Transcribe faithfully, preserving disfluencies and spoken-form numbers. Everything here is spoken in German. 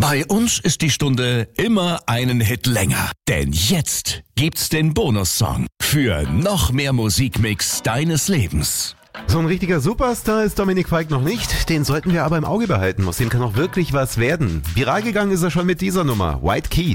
Bei uns ist die Stunde immer einen Hit länger. Denn jetzt gibt's den Bonussong für noch mehr Musikmix deines Lebens. So ein richtiger Superstar ist Dominik Feick noch nicht, den sollten wir aber im Auge behalten. Aus dem kann auch wirklich was werden. Viral gegangen ist er schon mit dieser Nummer, White Key.